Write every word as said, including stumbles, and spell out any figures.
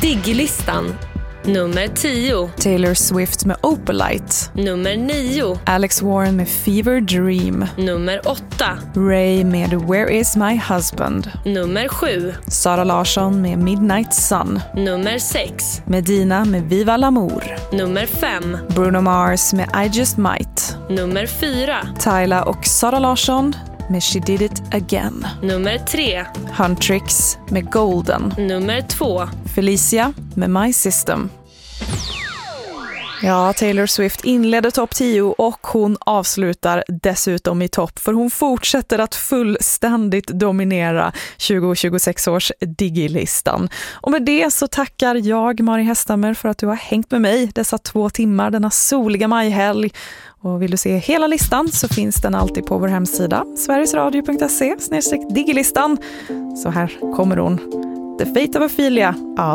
Diggilistan. Nummer tio. Taylor Swift med Opalite. Nummer nio. Alex Warren med Fever Dream. Nummer åtta. Ray med Where Is My Husband. Nummer sju. Sara Larsson med Midnight Sun. Nummer sex. Medina med Viva l'Amour. Nummer fem. Bruno Mars med I Just Might. Nummer fyra. Tyla och Sara Larsson med She Did It Again. Nummer tre. Huntrix med Golden. Nummer två. Felicia med My System. Ja, Taylor Swift inledde topp tio och hon avslutar dessutom i topp, för hon fortsätter att fullständigt dominera tjugo tjugosex års Diggilistan. Och med det så tackar jag, Mari Hästhammer, för att du har hängt med mig dessa två timmar denna soliga majhelg. Och vill du se hela listan så finns den alltid på vår hemsida sverigesradio punkt se slash diggilistan. Så här kommer hon. The Fate of Ophelia av